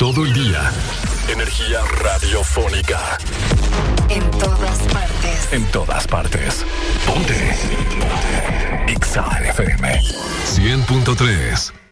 todo el día. Energía radiofónica. En todas partes. En todas partes. Ponte. Exa FM 100.3.